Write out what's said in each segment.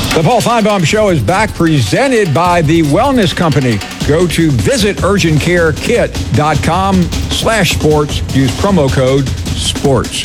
The Paul Feinbaum Show is back, presented by the Wellness Company. Go to visiturgentcarekit.com/sports. Use promo code SPORTS.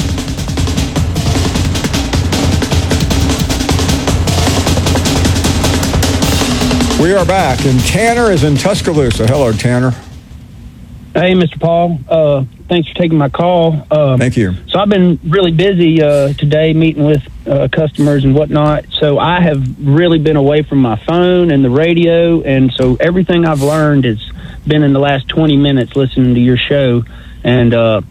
We are back, and Tanner is in Tuscaloosa. Hello, Tanner. Hey, Mr. Paul. Thanks for taking my call. Thank you. So I've been really busy today meeting with customers and whatnot. So I have really been away from my phone and the radio. And so everything I've learned has been in the last 20 minutes listening to your show. And on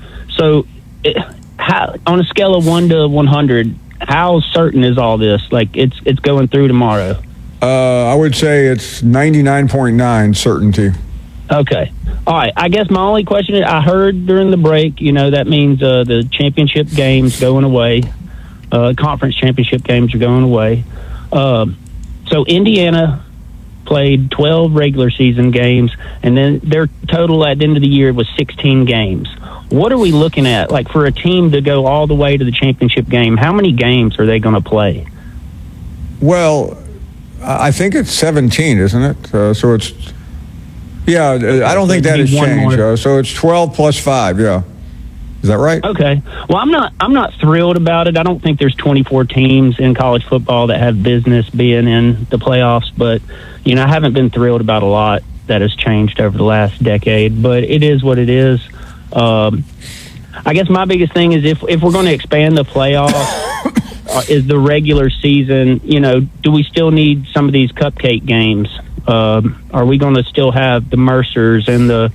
a scale of 1 to 100, how certain is all this? Like it's going through tomorrow? I would say it's 99.9 certainty. Okay. All right. I guess my only question is, I heard during the break, that means the championship games going away. Conference championship games are going away. So Indiana played 12 regular season games, and then their total at the end of the year was 16 games. What are we looking at? Like, for a team to go all the way to the championship game, how many games are they going to play? Well, I think it's 17, isn't it? So it's... Yeah, I don't think that has changed. So it's 12 plus 5, yeah. Is that right? Okay. Well, I'm not thrilled about it. I don't think there's 24 teams in college football that have business being in the playoffs, but, I haven't been thrilled about a lot that has changed over the last decade, but it is what it is. I guess my biggest thing is if we're going to expand the playoffs, is the regular season, do we still need some of these cupcake games? Are we going to still have the Mercers and the,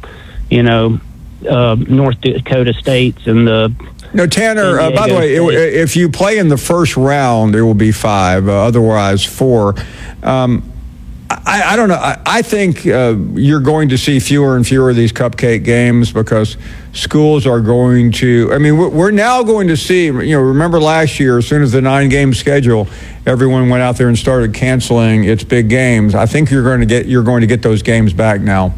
North Dakota States and the... No, Tanner, by the way, if you play in the first round, it will be 5, otherwise 4. I don't know. I think you're going to see fewer and fewer of these cupcake games because schools are going to... I mean, we're now going to see... remember last year, as soon as the 9-game schedule, everyone went out there and started canceling its big games. I think you're going to get those games back now.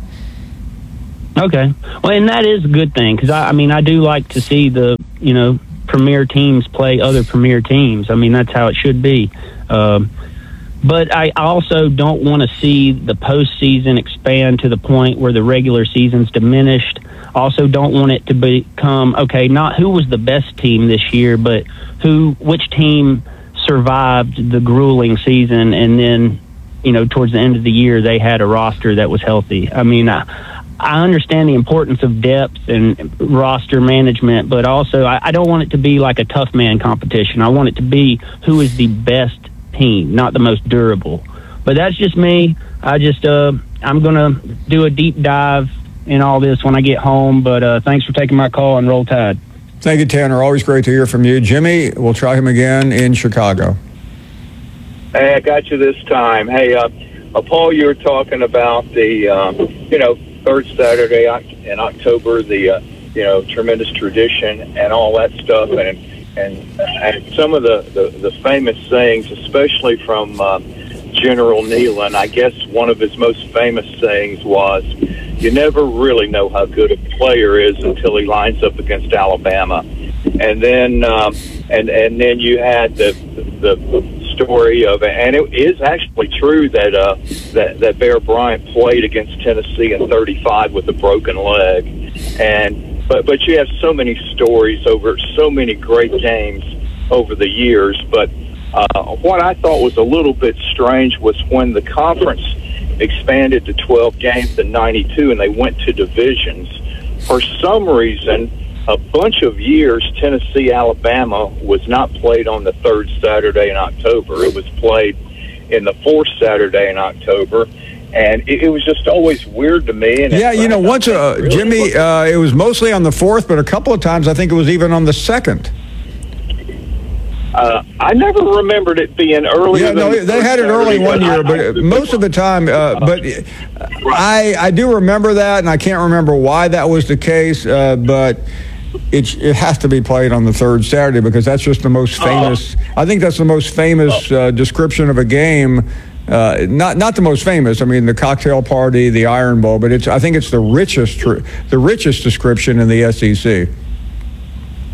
Okay. Well, and that is a good thing because, I do like to see the, premier teams play other premier teams. That's how it should be. But I also don't want to see the postseason expand to the point where the regular season's diminished. Also don't want it to become, not who was the best team this year, but which team survived the grueling season and then, towards the end of the year they had a roster that was healthy. I understand the importance of depth and roster management, but also I don't want it to be like a tough man competition. I want it to be who is the best team, not the most durable. But that's just me. I'm going to do a deep dive in all this when I get home, but thanks for taking my call and Roll Tide. Thank you, Tanner. Always great to hear from you. Jimmy, we'll try him again in Chicago. Hey, I got you this time. Hey, Paul, you were talking about the, third Saturday in October, the, tremendous tradition and all that stuff, and some of the famous sayings, especially from General Neyland. I guess one of his most famous sayings was, "You never really know how good a player is until he lines up against Alabama." And then and then you had the story of, and it is actually true that Bear Bryant played against Tennessee in '35 with a broken leg, but you have so many stories over so many great games over the years. But what I thought was a little bit strange was when the conference expanded to 12 games in '92 and they went to divisions. For some reason, a bunch of years, Tennessee-Alabama was not played on the third Saturday in October. It was played in the fourth Saturday in October. And it was just always weird to me. And yeah, once, Jimmy, it was mostly on the fourth, but a couple of times I think it was even on the second. I never remembered it being early. Yeah, no, they had it early one year, but most of the time, but I do remember that, and I can't remember why that was the case, but it has to be played on the third Saturday because that's just the most famous. I think that's the most famous description of a game. Not the most famous. I mean, the cocktail party, the Iron Bowl, but I think it's the richest description in the SEC.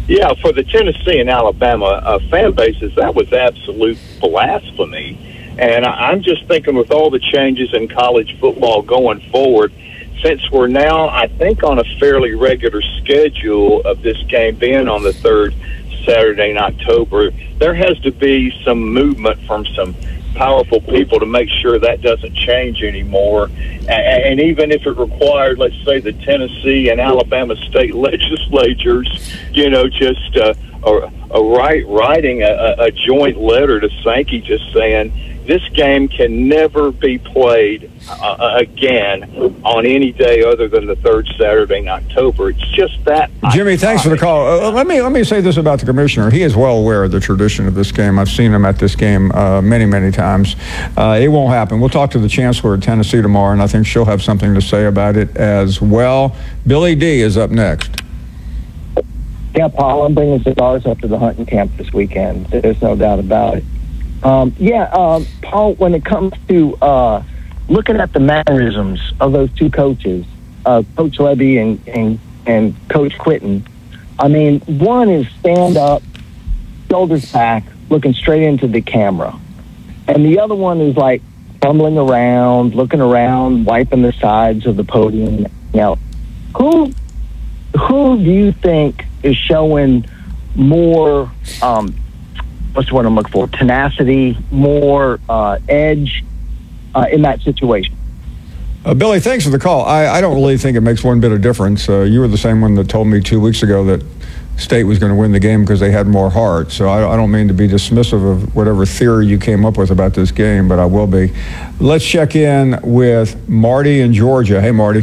Yeah, for the Tennessee and Alabama fan bases, that was absolute blasphemy. And I'm just thinking with all the changes in college football going forward, since we're now, I think, on a fairly regular schedule of this game being on the third Saturday in October, there has to be some movement from some powerful people to make sure that doesn't change anymore. And even if it required, let's say, the Tennessee and Alabama state legislatures, just writing a joint letter to Sankey just saying, this game can never be played again on any day other than the third Saturday in October. It's just that. Jimmy, thanks for the call. Let me say this about the commissioner. He is well aware of the tradition of this game. I've seen him at this game many, many times. It won't happen. We'll talk to the chancellor of Tennessee tomorrow, and I think she'll have something to say about it as well. Billy D is up next. Yeah, Paul, I'm bringing cigars up to the hunting camp this weekend. There's no doubt about it. Paul, when it comes to looking at the mannerisms of those two coaches, Coach Levy and Coach Quitten, I mean, one is stand up, shoulders back, looking straight into the camera. And the other one is like fumbling around, looking around, wiping the sides of the podium. Now, who do you think is showing more what's the word I'm looking for? Tenacity, more edge in that situation. Billy, thanks for the call. I don't really think it makes one bit of difference. You were the same one that told me 2 weeks ago that State was going to win the game because they had more heart. So I don't mean to be dismissive of whatever theory you came up with about this game, but I will be. Let's check in with Marty in Georgia. Hey, Marty.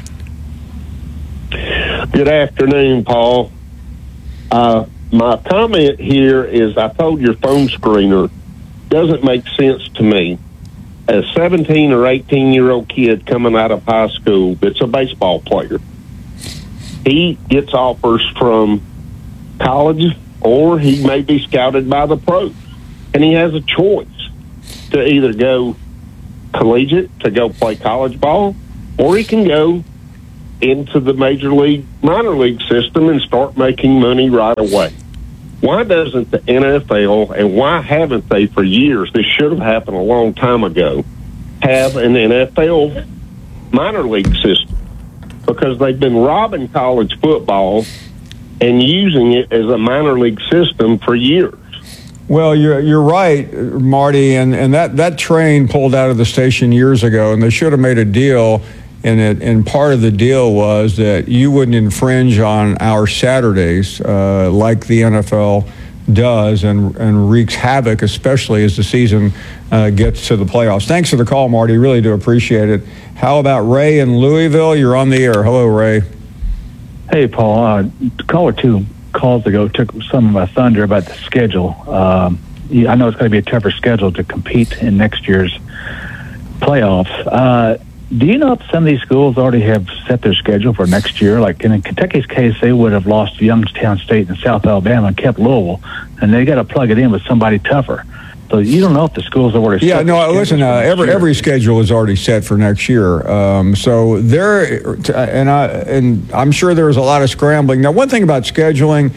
Good afternoon, Paul. My comment here is I told your phone screener, doesn't make sense to me. A 17 or 18-year-old kid coming out of high school that's a baseball player, he gets offers from college or he may be scouted by the pros. And he has a choice to either go collegiate, to go play college ball, or he can go into the major league, minor league system and start making money right away. Why doesn't the NFL, and why haven't they for years, this should have happened a long time ago, have an NFL minor league system? Because they've been robbing college football and using it as a minor league system for years. Well, you're right, Marty, and that train pulled out of the station years ago, and they should have made a deal. And part of the deal was that you wouldn't infringe on our Saturdays like the NFL does and wreaks havoc, especially as the season gets to the playoffs. Thanks for the call, Marty. Really do appreciate it. How about Ray in Louisville? You're on the air. Hello, Ray. Hey, Paul. Caller 2 calls ago took some of my thunder about the schedule. I know it's going to be a tougher schedule to compete in next year's playoffs. Do you know if some of these schools already have set their schedule for next year? Like in Kentucky's case, they would have lost Youngstown State and South Alabama and kept Louisville, and they got to plug it in with somebody tougher. So you don't know if the schools are already set. Yeah, no, listen, every schedule is already set for next year. So there, and I'm sure there's a lot of scrambling. Now, one thing about scheduling,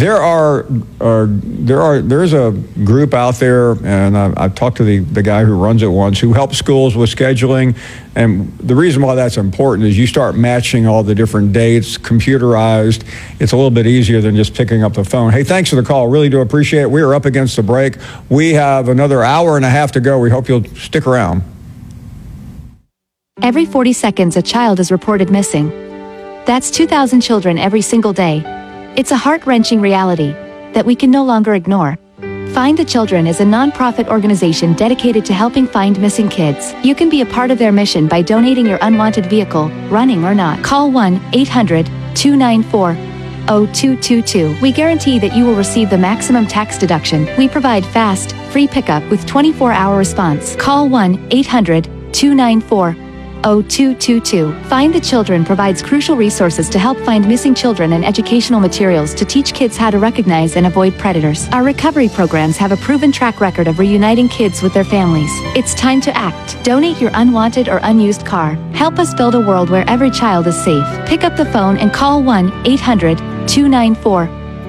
there's a group out there, and I've talked to the guy who runs it once, who helps schools with scheduling. And the reason why that's important is you start matching all the different dates, computerized. It's a little bit easier than just picking up the phone. Hey, thanks for the call. Really do appreciate it. We are up against the break. We have another hour and a half to go. We hope you'll stick around. Every 40 seconds, a child is reported missing. That's 2,000 children every single day. It's a heart-wrenching reality that we can no longer ignore. Find the Children is a non-profit organization dedicated to helping find missing kids. You can be a part of their mission by donating your unwanted vehicle, running or not. Call 1-800-294-0222. We guarantee that you will receive the maximum tax deduction. We provide fast, free pickup with 24-hour response. Call 1-800-294-0222. Find the Children provides crucial resources to help find missing children and educational materials to teach kids how to recognize and avoid predators. Our recovery programs have a proven track record of reuniting kids with their families. It's time to act. Donate your unwanted or unused car. Help us build a world where every child is safe. Pick up the phone and call 1-800-294-0222.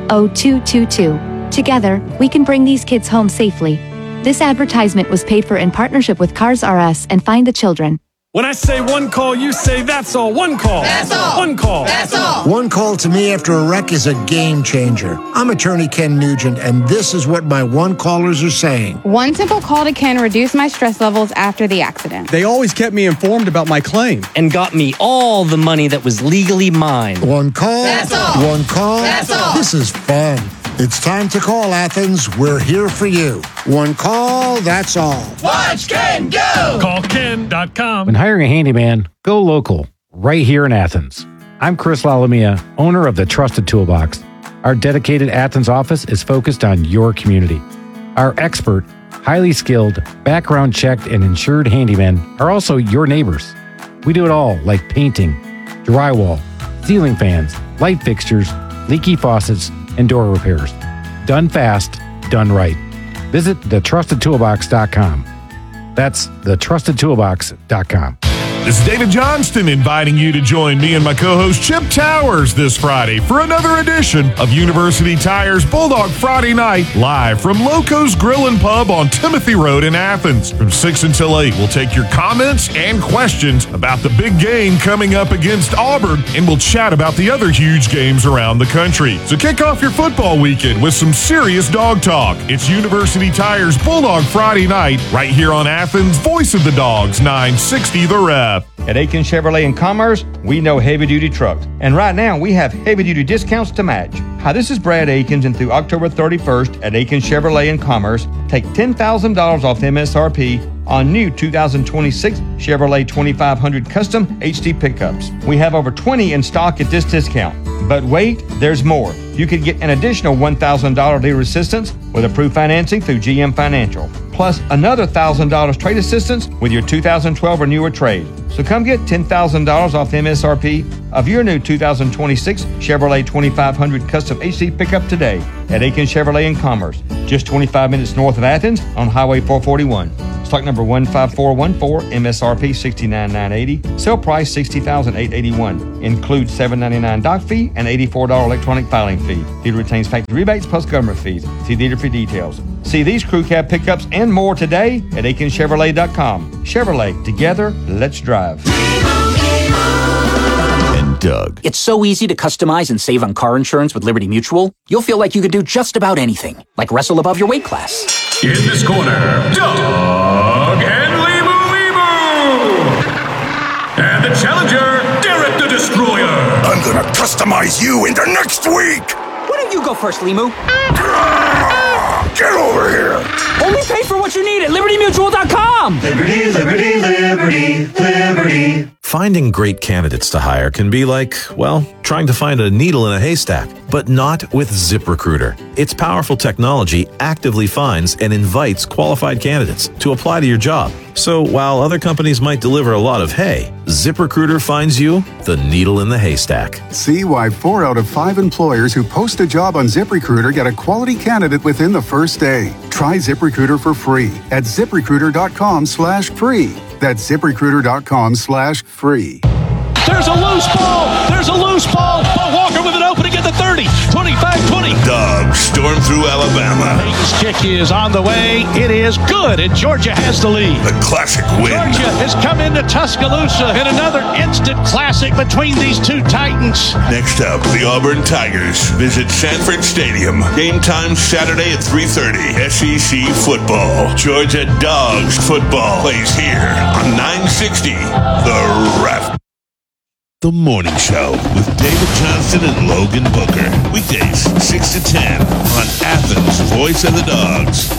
0222. Together, we can bring these kids home safely. This advertisement was paid for in partnership with Cars R Us and Find the Children. When I say one call, you say that's all. One call. That's all. One call. That's all. One call to me after a wreck is a game changer. I'm attorney Ken Nugent, and this is what my one callers are saying. One simple call to Ken reduced my stress levels after the accident. They always kept me informed about my claim. And got me all the money that was legally mine. One call. That's all. One call. That's all. This is fun. It's time to call, Athens. We're here for you. One call, that's all. Watch Ken go! CallKen.com. When hiring a handyman, go local, right here in Athens. I'm Chris Lalamia, owner of the Trusted Toolbox. Our dedicated Athens office is focused on your community. Our expert, highly skilled, background-checked, and insured handymen are also your neighbors. We do it all, like painting, drywall, ceiling fans, light fixtures, leaky faucets, and door repairs. Done fast, done right. Visit thetrustedtoolbox.com. That's thetrustedtoolbox.com. This is David Johnston inviting you to join me and my co-host Chip Towers this Friday for another edition of University Tire's Bulldog Friday Night, live from Loco's Grill and Pub on Timothy Road in Athens. From 6 until 8, we'll take your comments and questions about the big game coming up against Auburn, and we'll chat about the other huge games around the country. So kick off your football weekend with some serious dog talk. It's University Tire's Bulldog Friday Night, right here on Athens' Voice of the Dogs, 960 The Rep. At Aiken Chevrolet in Commerce, we know heavy-duty trucks. And right now, we have heavy-duty discounts to match. Hi, this is Brad Aikens, and through October 31st at Aiken Chevrolet in Commerce, take $10,000 off MSRP on new 2026 Chevrolet 2500 Custom HD pickups. We have over 20 in stock at this discount. But wait, there's more. You could get an additional $1,000 dealer assistance with approved financing through GM Financial, plus another $1,000 trade assistance with your 2012 or newer trade. So come get $10,000 off the MSRP of your new 2026 Chevrolet 2500 Custom HD pickup today at Aiken Chevrolet in Commerce, just 25 minutes north of Athens on Highway 441. Stock number 15414, MSRP $69,980, sale price $60,881. Includes $7.99 dock fee and $84 electronic filing fee. Dealer retains factory rebates plus government fees. See dealer for details. See these crew cab pickups and more today at AikenChevrolet.com. Chevrolet, together, let's drive. And Doug. It's so easy to customize and save on car insurance with Liberty Mutual. You'll feel like you could do just about anything, like wrestle above your weight class. In this corner, Doug and Leemu. And the challenger, Derek the Destroyer. I'm gonna customize you into next week. Why don't you go first, Leemu? Get over here. Only pay for what you need at LibertyMutual.com. Liberty, liberty, liberty, liberty. Finding great candidates to hire can be like, well, trying to find a needle in a haystack, but not with ZipRecruiter. Its powerful technology actively finds and invites qualified candidates to apply to your job. So while other companies might deliver a lot of hay, ZipRecruiter finds you the needle in the haystack. See why 4 out of 5 employers who post a job on ZipRecruiter get a quality candidate within the first day. Try ZipRecruiter for free at ZipRecruiter.com/free. That's ZipRecruiter.com/free. There's a loose ball. There's a loose ball. But Walker with an opening at the 30, 25-20. Doug stormed through Alabama. Peyton's kick is on the way. It is good, and Georgia has the lead. The classic win. Georgia has come into Tuscaloosa in another instant classic between these two Titans. Next up, the Auburn Tigers visit Sanford Stadium. Game time Saturday at 3:30. SEC football. Georgia Dogs football plays here on 960 The Ref. The Morning Show with David Johnston and Logan Booker. Weekdays 6 to 10 on Athens' Voice of the Dogs.